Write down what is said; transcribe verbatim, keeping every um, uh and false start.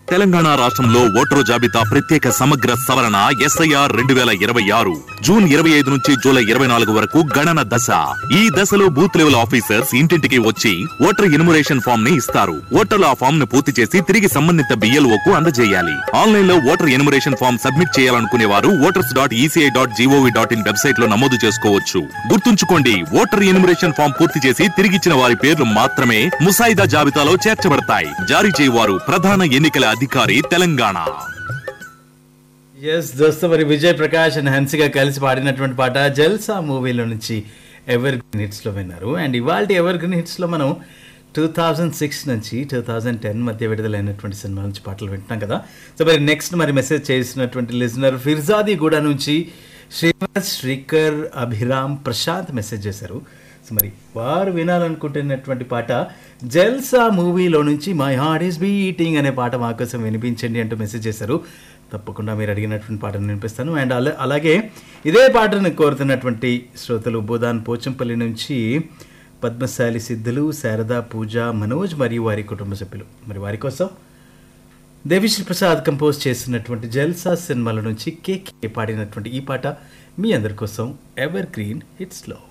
తెలంగాణ రాష్ట్రంలో ఓటరు జాబితా ప్రత్యేక సమగ్ర సవరణ ఎస్ఐఆర్ రెండు వేల ఇరవై ఆరు జూన్ ఇరవై ఐదు నుంచి జూలై ఇరవై నాలుగు వరకు గణన దశ. ఈ దశలో బూత్ లెవెల్ ఆఫీసర్స్ ఇంటింటికి వచ్చి ఓటర్ ఎన్యుమరేషన్ ఫామ్ ని ఇస్తారు. ఓటర్లు ఆ ఫామ్ ను పూర్తి చేసి తిరిగి సంబంధిత బిఎల్ఓ కు అందజేయాలి. ఆన్లైన్ లో ఓటర్ ఎన్యుమరేషన్ ఫామ్ సబ్మిట్ చేయాలనుకునే వారు voters dot ECI dot GOV dot in website లో నమోదు చేసుకోవచ్చు. గుర్తుంచుకోండి, ఓటర్ ఎన్యుమరేషన్ ఫామ్ పూర్తి చేసి తిరిగిచ్చిన వారి పేర్లు మాత్రమే ముసాయిదా జాబితాలో చేర్చబడతాయి. జారీ చేయవారు ప్రధాన ఎన్నికల అధికారి తెలంగాణ. ఎస్ దోస్తో, మరి విజయ్ ప్రకాష్ అండ్ హన్సిగా కలిసి పాడినటువంటి పాట జల్సా మూవీలో నుంచి ఎవర్ గ్రీన్ హిట్స్లో విన్నారు. అండ్ ఇవాళ ఎవర్ గ్రీన్ హిట్స్లో మనం టూ థౌజండ్ సిక్స్ నుంచి టూ థౌజండ్ టెన్ మధ్య విడుదలైనటువంటి సినిమా నుంచి పాటలు వింటున్నాం కదా. సో మరి నెక్స్ట్ మరి మెసేజ్ చేసినటువంటి లిజనర్ ఫిర్జాది గూడ నుంచి శ్రీనివాస్, శ్రీకర్, అభిరామ్, ప్రశాంత్ మెసేజ్ చేశారు. సో మరి వారు వినాలనుకుంటున్నటువంటి పాట జల్సా మూవీలో నుంచి మై హార్ట్ ఈస్ బీటింగ్ అనే పాట మా కోసం వినిపించండి అంటూ మెసేజ్ చేశారు. తప్పకుండా మీరు అడిగినటువంటి పాటను వినిపిస్తాను. అండ్ అలా అలాగే ఇదే పాటను కోరుతున్నటువంటి శ్రోతలు బోధాన్ పోచంపల్లి నుంచి పద్మశాలి సిద్ధులు, శారద, పూజ, మనోజ్ మరియు వారి కుటుంబ సభ్యులు. మరి వారి కోసం దేవిశ్రీ ప్రసాద్ కంపోజ్ చేసినటువంటి జల్సా సినిమాల నుంచి కేకే పాడినటువంటి ఈ పాట మీ అందరి కోసం ఎవర్ గ్రీన్ హిట్స్లో.